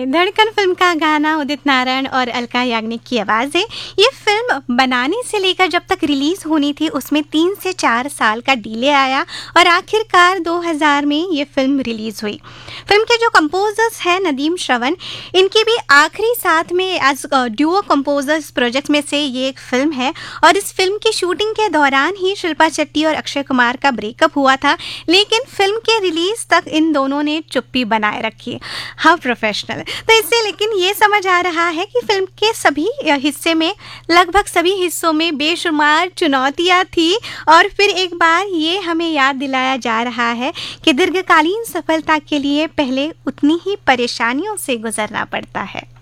में धड़कन फिल्म का गाना उदित नारायण और अलका याग्निक की आवाज़ है। ये फिल्म बनाने से लेकर जब तक रिलीज़ होनी थी उसमें 3 से 4 साल का डिले आया और आखिरकार 2000 में ये फिल्म रिलीज़ हुई। फिल्म के जो कंपोजर्स हैं नदीम श्रवण, इनकी भी आखिरी साथ में एज ड्यूओ कंपोजर्स प्रोजेक्ट में से ये एक फिल्म है और इस फिल्म की शूटिंग के दौरान ही शिल्पा शेट्टी और अक्षय कुमार का ब्रेकअप हुआ था, लेकिन फिल्म के रिलीज तक इन दोनों ने चुप्पी बनाए रखी। How professional. तो इससे लेकिन ये समझ आ रहा है कि फिल्म के सभी हिस्से में, लगभग सभी हिस्सों में बेशुमार चुनौतियां थी और फिर एक बार ये हमें याद दिलाया जा रहा है कि दीर्घकालीन सफलता के लिए पहले उतनी ही परेशानियों से गुजरना पड़ता है।